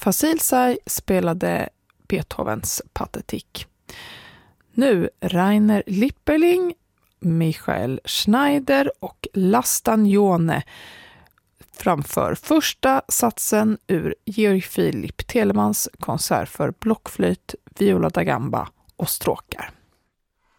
Fasilsaj spelade Beethovens Pathetik. Nu Rainer Lipperling, Michael Schneider och Lastagnone framför första satsen ur Georg Philipp Telemans konsert för blockflöjt, viola da gamba och stråkar.